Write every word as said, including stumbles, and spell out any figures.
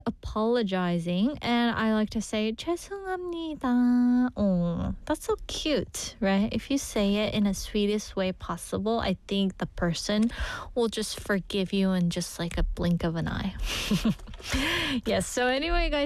apologizing, and I like to say 죄송합니다. Oh, that's so cute, right? If you say it in a sweetest way possible, I think the person will just forgive you in just like a blink of an eye. Yes, so anyway, guys.